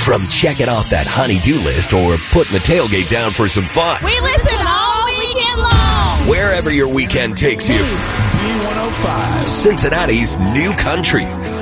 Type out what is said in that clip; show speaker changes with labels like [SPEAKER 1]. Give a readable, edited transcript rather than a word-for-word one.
[SPEAKER 1] From checking off that honey-do list or putting the tailgate down for some fun.
[SPEAKER 2] We listen all weekend long.
[SPEAKER 1] Wherever your weekend takes you.
[SPEAKER 3] B105.
[SPEAKER 1] Cincinnati's new country.